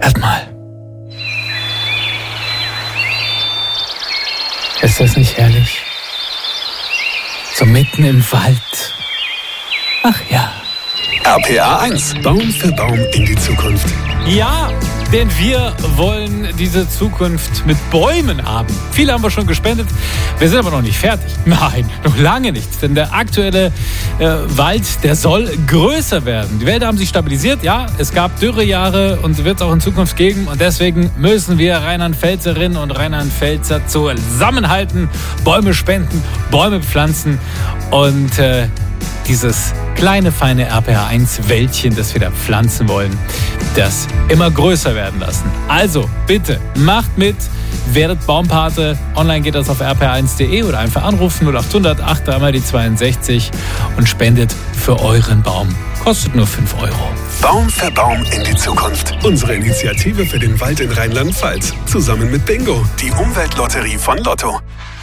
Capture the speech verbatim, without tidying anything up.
Hört mal. Ist das nicht herrlich? So mitten im Wald. Ach ja. R P R eins. Baum für Baum in die Zukunft. Ja, denn wir wollen diese Zukunft mit Bäumen haben. Viele haben wir schon gespendet. Wir sind aber noch nicht fertig. Nein, noch lange nicht. Denn der aktuelle äh, Wald, der soll größer werden. Die Wälder haben sich stabilisiert. Ja, es gab Dürrejahre und wird es auch in Zukunft geben. Und deswegen müssen wir Rheinland-Pfälzerinnen und Rheinland-Pfälzer zusammenhalten, Bäume spenden, Bäume pflanzen und äh, dieses kleine, feine R P R eins Wäldchen, das wir da pflanzen wollen, das immer größer werden lassen. Also, bitte, macht mit, werdet Baumpate. Online geht das auf r p r eins punkt d e oder einfach anrufen null acht hundert acht drei mal die zweiundsechzig und spendet für euren Baum. Kostet nur fünf Euro. Baum für Baum in die Zukunft. Unsere Initiative für den Wald in Rheinland-Pfalz. Zusammen mit Bingo, die Umweltlotterie von Lotto.